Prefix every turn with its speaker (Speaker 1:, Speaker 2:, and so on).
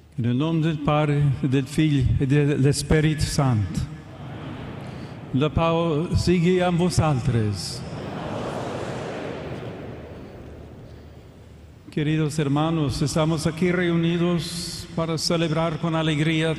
Speaker 1: En el nom del Pare, del Fill e dell'Espírit Sant. La pau sigui amb vosaltres. Queridos hermanos, estamos aquí reunidos para celebrar con alegría